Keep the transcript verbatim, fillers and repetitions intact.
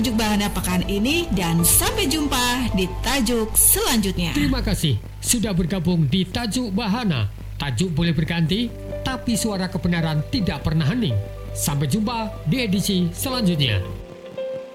Tajuk Bahana pekan ini dan sampai jumpa di tajuk selanjutnya. Terima kasih sudah bergabung di Tajuk Bahana. Tajuk boleh berganti, tapi suara kebenaran tidak pernah hening. Sampai jumpa di edisi selanjutnya.